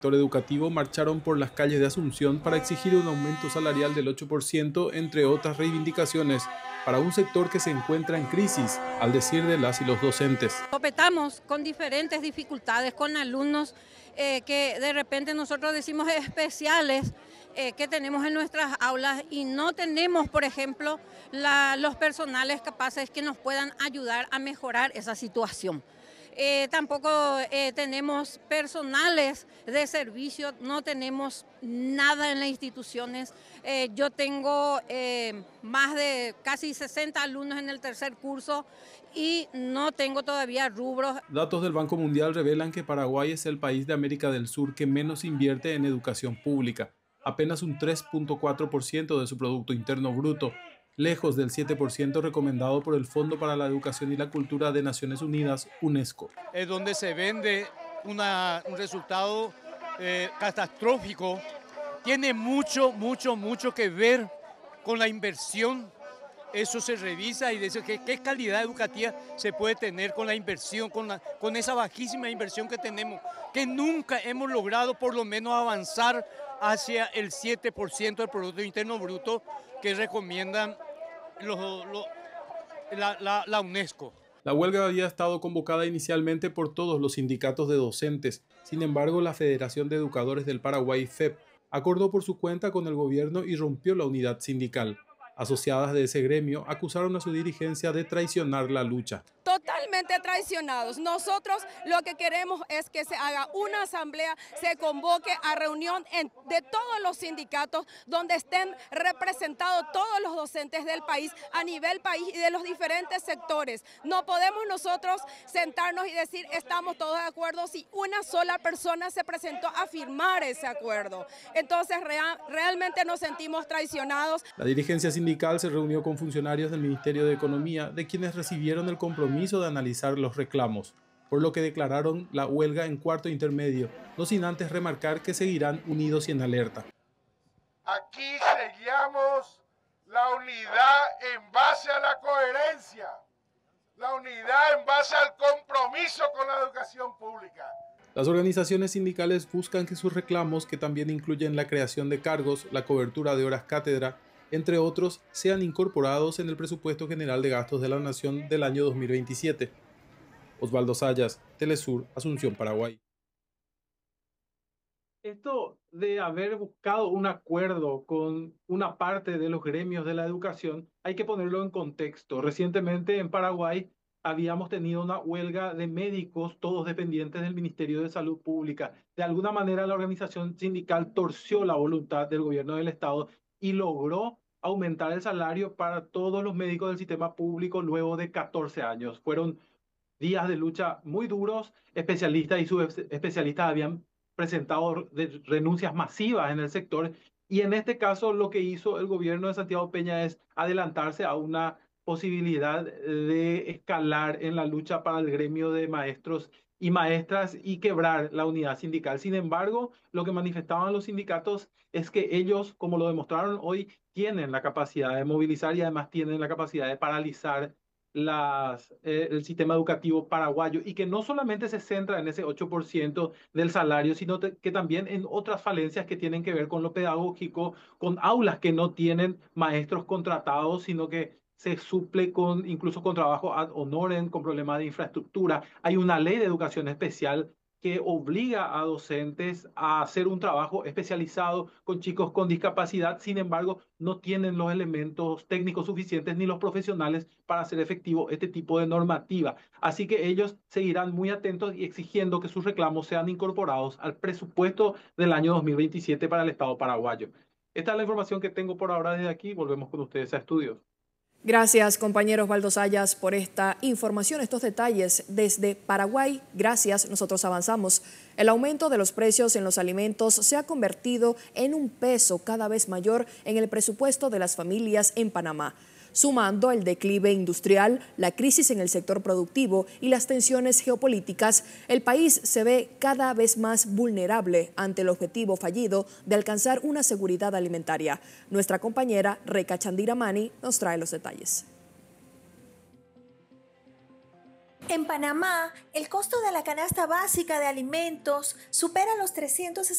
sector educativo marcharon por las calles de Asunción para exigir un aumento salarial del 8%, entre otras reivindicaciones, para un sector que se encuentra en crisis, al decir de las y los docentes. Topetamos con diferentes dificultades, con alumnos que de repente nosotros decimos especiales que tenemos en nuestras aulas y no tenemos, por ejemplo, los personales capaces que nos puedan ayudar a mejorar esa situación. Tampoco tenemos personales de servicio, no tenemos nada en las instituciones. Yo tengo más de casi 60 alumnos en el tercer curso y no tengo todavía rubros. Datos del Banco Mundial revelan que Paraguay es el país de América del Sur que menos invierte en educación pública, apenas un 3.4% de su Producto Interno Bruto, lejos del 7% recomendado por el Fondo para la Educación y la Cultura de Naciones Unidas, UNESCO. Es donde se vende un resultado catastrófico. Tiene mucho que ver con la inversión. Eso se revisa y dice qué calidad educativa se puede tener con la inversión, con esa bajísima inversión que tenemos, que nunca hemos logrado por lo menos avanzar hacia el 7% del Producto Interno Bruto que recomiendan la UNESCO. La huelga había estado convocada inicialmente por todos los sindicatos de docentes. Sin embargo, la Federación de Educadores del Paraguay, FEP, acordó por su cuenta con el gobierno y rompió la unidad sindical. Asociadas de ese gremio acusaron a su dirigencia de traicionar la lucha. Totalmente traicionados. Nosotros lo que queremos es que se haga una asamblea, se convoque a reunión de todos los sindicatos donde estén representados todos los docentes del país a nivel país y de los diferentes sectores. No podemos nosotros sentarnos y decir estamos todos de acuerdo si una sola persona se presentó a firmar ese acuerdo. Entonces realmente nos sentimos traicionados. La dirigencia sindical se reunió con funcionarios del Ministerio de Economía, de quienes recibieron el compromiso de analizar los reclamos, por lo que declararon la huelga en cuarto intermedio, no sin antes remarcar que seguirán unidos y en alerta. Aquí sellamos la unidad en base a la coherencia, la unidad en base al compromiso con la educación pública. Las organizaciones sindicales buscan que sus reclamos, que también incluyen la creación de cargos, la cobertura de horas cátedra, entre otros, sean incorporados en el Presupuesto General de Gastos de la Nación del año 2027. Osvaldo Sayas, Telesur, Asunción, Paraguay. Esto de haber buscado un acuerdo con una parte de los gremios de la educación, hay que ponerlo en contexto. Recientemente en Paraguay habíamos tenido una huelga de médicos, todos dependientes del Ministerio de Salud Pública. De alguna manera la organización sindical torció la voluntad del gobierno del Estado y logró aumentar el salario para todos los médicos del sistema público luego de 14 años. Fueron días de lucha muy duros, especialistas y subespecialistas habían presentado renuncias masivas en el sector y en este caso lo que hizo el gobierno de Santiago Peña es adelantarse a una posibilidad de escalar en la lucha para el gremio de maestros y maestras y quebrar la unidad sindical. Sin embargo, lo que manifestaban los sindicatos es que ellos, como lo demostraron hoy, tienen la capacidad de movilizar y además tienen la capacidad de paralizar el sistema educativo paraguayo y que no solamente se centra en ese 8% del salario, sino que también en otras falencias que tienen que ver con lo pedagógico, con aulas que no tienen maestros contratados, sino que se suple con incluso con trabajo ad honorem, con problemas de infraestructura. Hay una ley de educación especial que obliga a docentes a hacer un trabajo especializado con chicos con discapacidad. Sin embargo, no tienen los elementos técnicos suficientes ni los profesionales para hacer efectivo este tipo de normativa. Así que ellos seguirán muy atentos y exigiendo que sus reclamos sean incorporados al presupuesto del año 2027 para el Estado paraguayo. Esta es la información que tengo por ahora desde aquí. Volvemos con ustedes a estudios. Gracias, compañeros Osvaldo Sayas, por esta información, estos detalles desde Paraguay. Gracias, nosotros avanzamos. El aumento de los precios en los alimentos se ha convertido en un peso cada vez mayor en el presupuesto de las familias en Panamá. Sumando el declive industrial, la crisis en el sector productivo y las tensiones geopolíticas, el país se ve cada vez más vulnerable ante el objetivo fallido de alcanzar una seguridad alimentaria. Nuestra compañera Reca Chandiramani nos trae los detalles. En Panamá, el costo de la canasta básica de alimentos supera los 360